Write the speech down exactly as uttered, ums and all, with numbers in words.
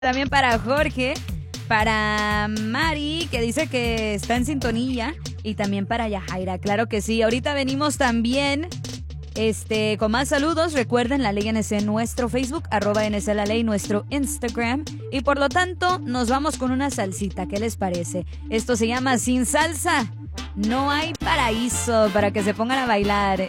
También para Jorge, para Mari, que dice que está en sintonía, y también para Yajaira, claro que sí. Ahorita venimos también este, con más saludos. Recuerden, La Ley N C, nuestro Facebook, arroba N C La Ley, nuestro Instagram. Y por lo tanto, nos vamos con una salsita. ¿Qué les parece? Esto se llama Sin Salsa no hay paraíso, para que se pongan a bailar.